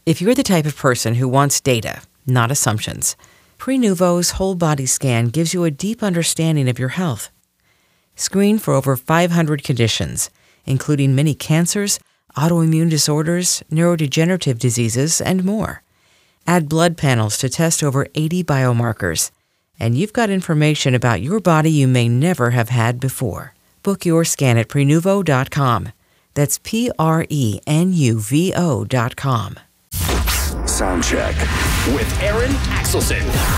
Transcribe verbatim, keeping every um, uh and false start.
If you're the type of person who wants data, not assumptions, Prenuvo's whole body scan gives you a deep understanding of your health. Screen for over five hundred conditions, including many cancers, autoimmune disorders, neurodegenerative diseases, and more. Add blood panels to test over eighty biomarkers, and you've got information about your body you may never have had before. Book your scan at Prenuvo dot com. That's P R E N U V O dot com. Sound check with Aaron Axelson.